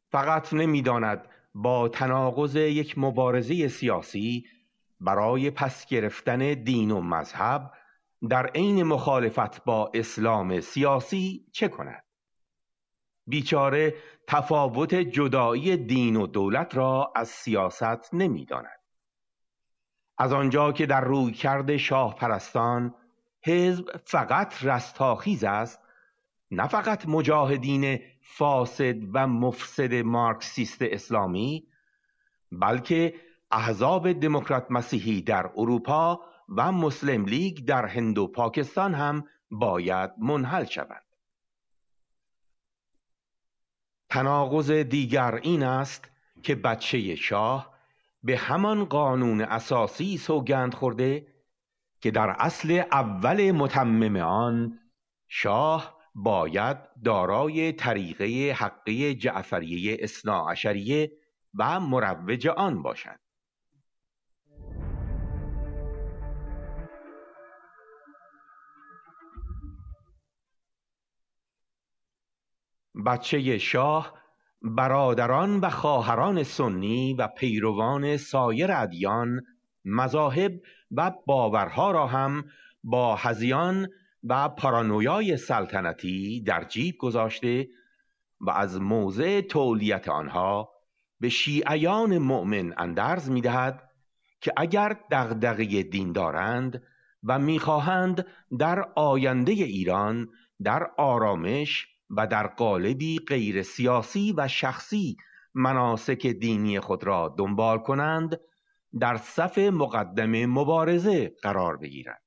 فقط نمی‌داند با تناقض یک مبارزه سیاسی برای پس گرفتن دین و مذهب در عین مخالفت با اسلام سیاسی چه کند. بیچاره تفاوت جدایی دین و دولت را از سیاست نمی‌داند. از آنجا که در رویکرد شاه پرستان حزب فقط رستاخیز است، نه فقط مجاهدین فاسد و مفسد مارکسیست اسلامی، بلکه احزاب دموکرات مسیحی در اروپا و مسلم لیگ در هند و پاکستان هم باید منحل شوند. تناقض دیگر این است که بچه شاه به همان قانون اساسی سوگند خورده که در اصل اول متمم آن شاه باید دارای طریقه حقه جعفریه اثناعشریه و مروج آن باشد. بچه شاه برادران و خواهران سنی و پیروان سایر ادیان، مذاهب و باورها را هم با هذیان و پارانویای سلطنتی در جیب گذاشته و از موضع تولیت آنها به شیعیان مؤمن اندرز می‌دهد که اگر دغدغه دین دارند و می‌خواهند در آینده ایران در آرامش و در قالبی غیر سیاسی و شخصی مناسک دینی خود را دنبال کنند، در صف مقدم مبارزه قرار بگیرند.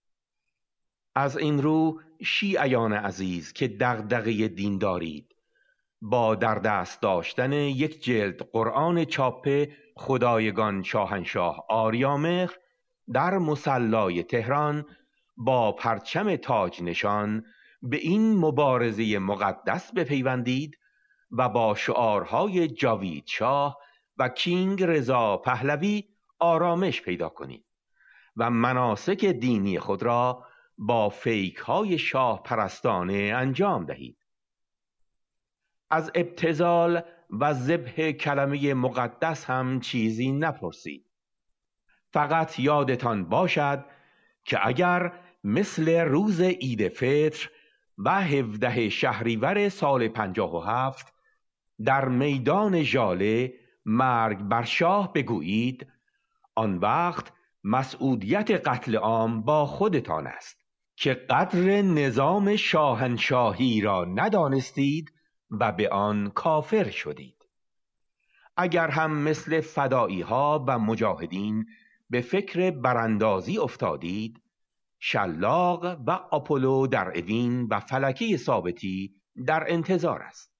از این رو شیعیان عزیز که دغدغه دین دارید، با در دست داشتن یک جلد قرآن چاپ خدایگان شاهنشاه آریامهر در مصلای تهران با پرچم تاج نشان به این مبارزه مقدس بپیوندید و با شعارهای جاوید شاه و کینگ رضا پهلوی آرامش پیدا کنید و مناسک دینی خود را با فیک های شاه پرستانه انجام دهید. از ابتذال و ذبح کلمه مقدس هم چیزی نپرسید. فقط یادتان باشد که اگر مثل روز عید فطر و 17 شهریور سال 57 در میدان ژاله مرگ بر شاه بگویید، آن وقت مسئولیت قتل عام با خودتان است که قدر نظام شاهنشاهی را ندانستید و به آن کافر شدید. اگر هم مثل فدایی ها و مجاهدین به فکر براندازی افتادید، شلاق و آپولو در اوین و فلکه ثابتی در انتظار است.